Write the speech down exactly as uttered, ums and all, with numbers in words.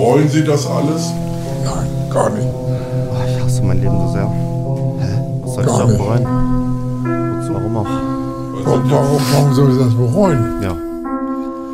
Bereuen Sie das alles? Nein, gar nicht. Oh, ich hasse mein Leben so sehr. Hä? Was soll ich Gar da nicht. bereuen? Wozu, warum auch? Was Warum, sind warum, warum soll ich das bereuen? Ja.